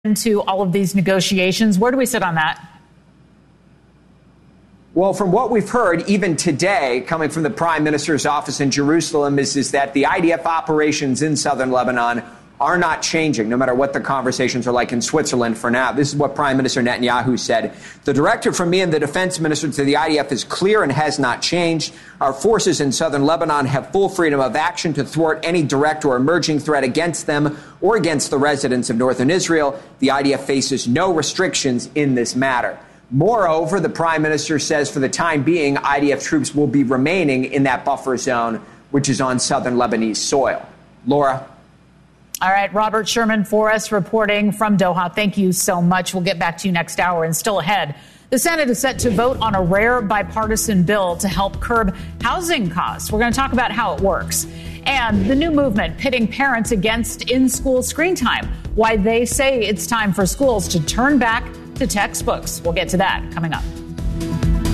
into all of these negotiations. Where do we sit on that? Well, from what we've heard, even today, coming from the prime minister's office in Jerusalem, is that the IDF operations in southern Lebanon are not changing, no matter what the conversations are like in Switzerland for now. This is what Prime Minister Netanyahu said. The directive from me and the defense minister to the IDF is clear and has not changed. Our forces in southern Lebanon have full freedom of action to thwart any direct or emerging threat against them or against the residents of northern Israel. The IDF faces no restrictions in this matter. Moreover, the prime minister says for the time being, IDF troops will be remaining in that buffer zone, which is on southern Lebanese soil. Laura. All right, Robert Sherman for us reporting from Doha. Thank you so much. We'll get back to you next hour. And still ahead, the Senate is set to vote on a rare bipartisan bill to help curb housing costs. We're going to talk about how it works. And the new movement pitting parents against in-school screen time, why they say it's time for schools to turn back to textbooks. We'll get to that coming up.